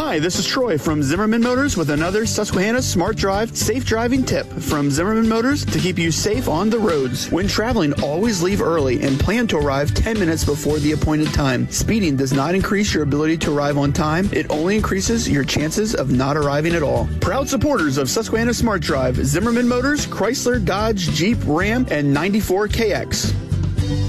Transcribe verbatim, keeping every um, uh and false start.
Hi, this is Troy from Zimmerman Motors with another Susquehanna Smart Drive safe driving tip from Zimmerman Motors to keep you safe on the roads. When traveling, always leave early and plan to arrive ten minutes before the appointed time. Speeding does not increase your ability to arrive on time. It only increases your chances of not arriving at all. Proud supporters of Susquehanna Smart Drive, Zimmerman Motors, Chrysler, Dodge, Jeep, Ram, and ninety-four K X.